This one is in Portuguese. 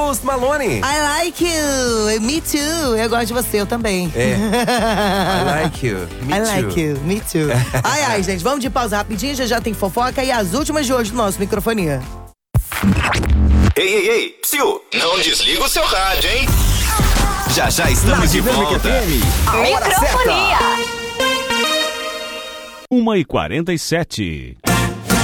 Post Malone. I like you. Me too. Eu gosto de você, eu também. I like you. Me I too. like you. Me too. Ai, gente, vamos de pausa rapidinho. Já tem fofoca e as últimas de hoje do nosso Microfonia. Ei, psiu, não desliga o seu rádio, hein? Já estamos de volta. Microfonia. 1h47.